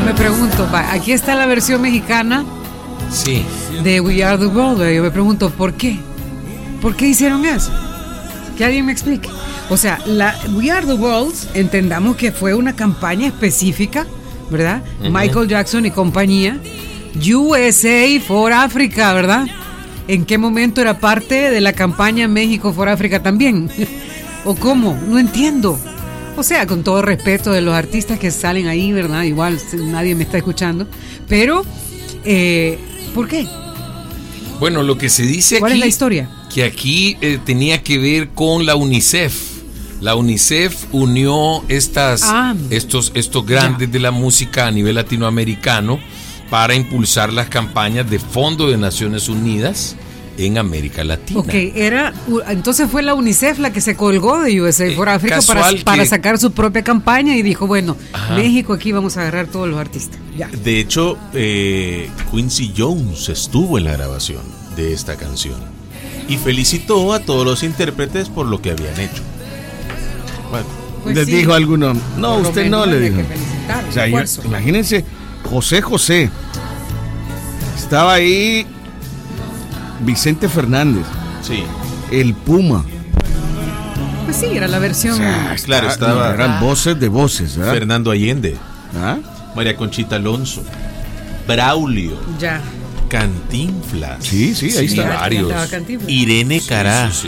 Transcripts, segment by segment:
me pregunto, aquí está la versión mexicana Sí. de We Are the World. Yo me pregunto, ¿por qué? ¿Por qué hicieron eso? Que alguien me explique. O sea, la We Are the World, entendamos que fue una campaña específica, ¿verdad? Michael Jackson y compañía. USA for Africa, ¿verdad? ¿En qué momento era parte de la campaña México for Africa también? ¿O cómo? No entiendo. O sea, con todo respeto de los artistas que salen ahí, ¿verdad? Igual nadie me está escuchando. Pero, ¿por qué? Bueno, lo que se dice aquí... ¿Cuál es la historia? Que aquí tenía que ver con la UNICEF. La UNICEF unió estos grandes de la música a nivel latinoamericano para impulsar las campañas de Fondo de Naciones Unidas en América Latina. Ok, entonces fue la UNICEF la que se colgó de USA for Africa para sacar su propia campaña y dijo, bueno, México, aquí vamos a agarrar todos los artistas. Ya. De hecho, Quincy Jones estuvo en la grabación de esta canción y felicitó a todos los intérpretes por lo que habían hecho. Bueno, pues les dijo a alguno, no, usted no, le dijo. O sea, imagínense, José, estaba ahí Vicente Fernández, sí, el Puma. Pues sí, era la versión. O sea, claro, eran voces de voces, ¿verdad? Fernando Allende, María Conchita Alonso, Braulio, ya, Cantinflas, sí, ahí está, varios, Irene Cará, sí.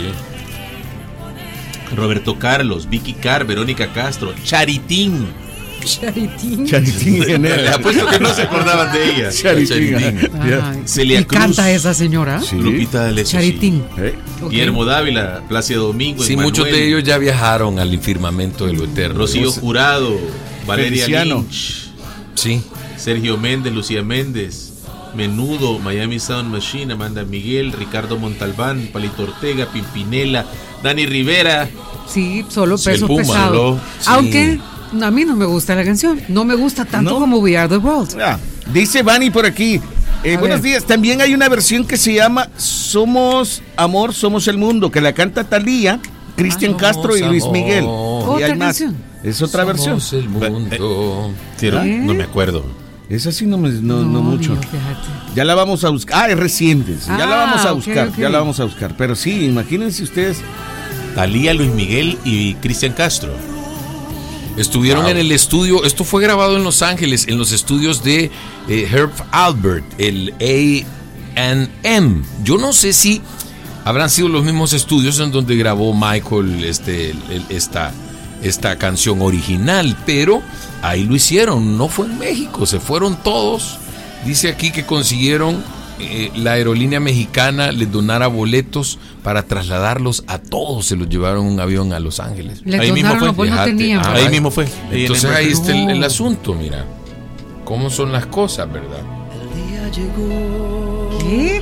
Roberto Carlos, Vicky Carr, Verónica Castro, Charitín. Le apuesto que no se acordaban de ella. Charitín. Celia Cruz. ¿Canta esa señora? Sí. Lupita D'Alessio. Charitín. Guillermo Dávila, Plácido Domingo. Sí, Emmanuel. Muchos de ellos ya viajaron al infirmamento de lo eterno. Rocío Jurado, Valeria Feliciano. Lynch. Sí. Sergio Méndez, Lucía Méndez, Menudo, Miami Sound Machine, Amanda Miguel, Ricardo Montalbán, Palito Ortega, Pimpinela, Dani Rivera. Sí, solo pesos pesados. Sí. Aunque a mí no me gusta la canción. No me gusta tanto como We Are the World. Dice Vani por aquí. Buenos días. También hay una versión que se llama Somos Amor, Somos el Mundo, que la canta Thalía, Cristian Castro y Luis Miguel. Y hay más. Es otra versión. El mundo. No me acuerdo. Esa sí no mucho. Mío, fíjate. Ya la vamos a buscar. Es reciente. Ya la vamos a buscar. Okay. Ya la vamos a buscar. Pero sí, imagínense ustedes. Thalía, Luis Miguel y Cristian Castro. Estuvieron en el estudio, esto fue grabado en Los Ángeles, en los estudios de Herb Alpert, el A&M. Yo no sé si habrán sido los mismos estudios en donde grabó Michael esta canción original, pero ahí lo hicieron, no fue en México, se fueron todos. Dice aquí que consiguieron la aerolínea mexicana les donara boletos para trasladarlos a todos, se los llevaron en un avión a Los Ángeles. Ahí mismo fue. Ahí mismo fue. Entonces ahí está el asunto, mira. ¿Cómo son las cosas, verdad? ¿Qué?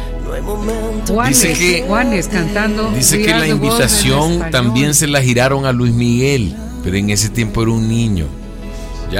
Juanes cantando. Dice que la invitación también se la giraron a Luis Miguel, pero en ese tiempo era un niño.